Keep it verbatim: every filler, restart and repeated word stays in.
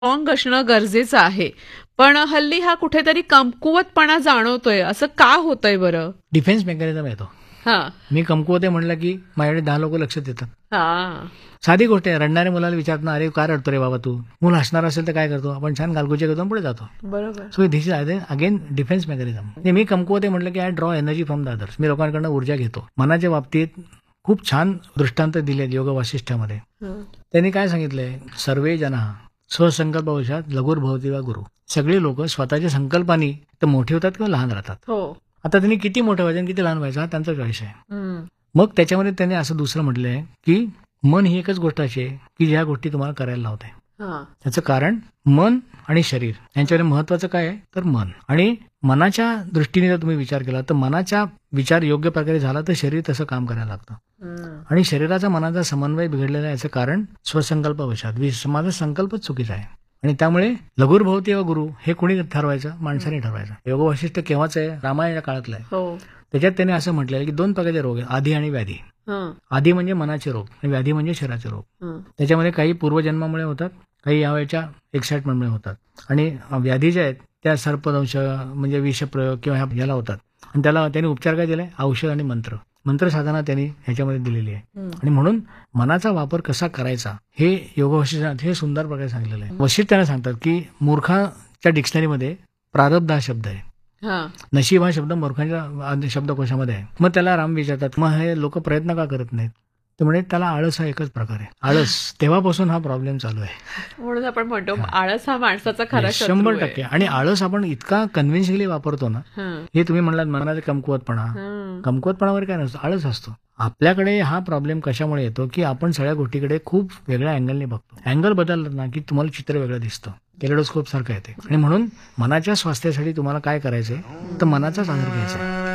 Strong असणं गरजेचं आहे. पण हल्ली हा कुठेतरी कमकुवतपणा जाणवतोय. असं का होतंय बरं? डिफेन्स मेकॅनिझम येतो. हां. मी कमकुवत आहे म्हटलं की माझ्याकडे दहा लोक लक्ष देतात. हां. साधी गोष्ट आहे. रडणाऱ्या मुलाला विचारणं, अरे का रडतो रे बाबा तू? मूल हसणार असेल तर काय करतो? आपण छान गालगोचे करतो आणि पुढे जातो. बरोबर. So this is again defence mechanism. मी कमकुवत आहे म्हटलं की I draw energy from the others. मी लोकांकडनं ऊर्जा घेतो. मनाच्या बाबतीत खूप छान दृष्टांत दिले योग वासिष्ठामध्ये. हं. त्यांनी काय सांगितलंय? सर्वे जना स्वसंकल्पवशात लघुर्भवती वा गुरु. सगळे लोक स्वतःच्या संकल्पानी तर मोठे होतात किंवा लहान राहतात. हो. आता त्यांनी किती मोठं व्हायचं आणि किती लहान व्हायचं हा त्यांचा चॉईस आहे. हं. मग त्याच्यामध्ये त्यांनी असं दुसरं म्हटलंय की मन ही एकच गोष्ट अशी आहे की ज्या गोष्टी तुम्हाला करायला लावते. हां. त्याचं कारण मन आणि शरीर यांच्यामध्ये महत्वाचं काय आहे तर मन. आणि मनाच्या दृष्टीने जर तुम्ही विचार केला तर मनाचा विचार योग्य प्रकारे झाला तर शरीर तसं काम करायला लागतं. हं. आणि शरीराचा मनाचा समन्वय बिघडलेला आहे याचं कारण स्वसंकल्पवशात. वि- माझा संकल्पच चुकीचा आहे. आणि त्यामुळे लघुर्भवती व गुरु हे कोणी ठरवायचं? माणसाने ठरवायचं. योग वशिष्ठ केव्हाच आहे? रामायणाच्या काळातलं आहे. हो. त्याच्यात त्याने असं म्हटलेलं की दोन प्रकारचे रोग आहेत, आधी आणि व्याधी. हं. आधी म्हणजे मनाचे रोग आणि व्याधी म्हणजे शरीराचे रोग. हं. त्याच्यामध्ये काही पूर्वजन्मामुळे होतात, काही यावेळच्या एक्साइटमेंटमुळे होतात. आणि व्याधी ज्या आहेत त्या सर्पदंश म्हणजे विषप्रयोग किंवा ह्या- ह्याला होतात. आणि त्याला त्यांनी उपचार काय दिलाय? औषध आणि मंत्र मंत्र साधना त्यांनी ह्याच्यामध्ये दिलेली आहे. हं. आणि म्हणून मनाचा वापर कसा करायचा हे योग वशिष्ठात हे सुंदर प्रकारे सांगितलेलं आहे. वशिष्ठ त्यांना सांगतात की मूर्खाच्या डिक्शनरीमध्ये प्रारब्ध हा शब्द आहे. हां. नशीब हा शब्द मूर्खांच्या शब्दकोशामध्ये आहे. मग त्याला राम विचारतात मग हे लोक प्रयत्न का करत नाहीत? तर म्हणजे त्याला आळस हा एकच प्रकार आहे. आळस तेव्हापासून हा प्रॉब्लेम चालू आहे. म्हणून आपण म्हणतो आळस हा माणसाचा खरा शत्रू शंभर आहे. टक्के. आणि आळस आपण इतका कन्व्हिन्सिंगली वापरतो ना. हं. हे तुम्ही म्हणलात मनाचा कमकुवतपणा. हं. कमकुवतपणावर काय नसतो, आळस असतो. आपल्याकडे हा प्रॉब्लेम कशामुळे येतो की आपण सगळ्या गोष्टीकडे खूप वेगळ्या अँगलने बघतो. अँगल बदललं ना की तुम्हाला चित्र वेगळं दिसतं. केलेडोस्कोप सारखं येते. आणि म्हणून मनाच्या स्वास्थ्यासाठी तुम्हाला काय करायचंय तर मनाचाच आधार घ्यायचा.